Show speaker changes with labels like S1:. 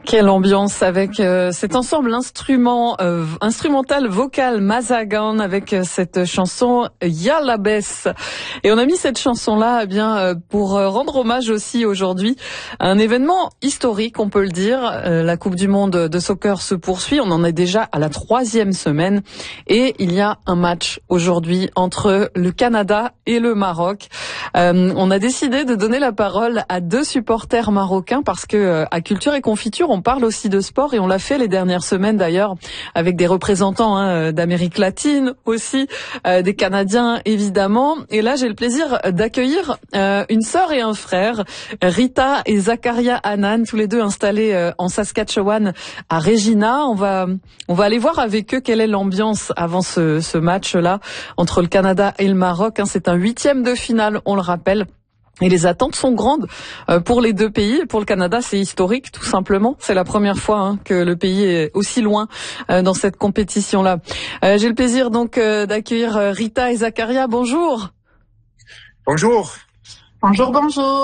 S1: Quelle ambiance avec cet ensemble instrumental vocal Mazagan avec cette chanson Yalla Bes. Et on a mis cette chanson-là pour rendre hommage aussi aujourd'hui à un événement historique, on peut le dire. La Coupe du Monde de soccer se poursuit. On en est déjà à la 3e semaine et il y a un match aujourd'hui entre le Canada et le Maroc. On a décidé de donner la parole à 2 supporters marocains parce que à Culture et Confiture, on parle aussi de sport et on l'a fait les dernières semaines d'ailleurs avec des représentants d'Amérique latine aussi, des Canadiens évidemment. Et là, j'ai le plaisir d'accueillir une sœur et un frère, Rita et Zakaria Hanan, tous les deux installés en Saskatchewan à Regina. On va aller voir avec eux quelle est l'ambiance avant ce match-là entre le Canada et le Maroc. C'est un 8e de finale, on le rappelle. Et les attentes sont grandes pour les 2 pays. Pour le Canada, c'est historique, tout simplement. C'est la première fois que le pays est aussi loin dans cette compétition-là. J'ai le plaisir donc d'accueillir Rita et Zakaria. Bonjour.
S2: Bonjour.
S3: Bonjour, bonjour.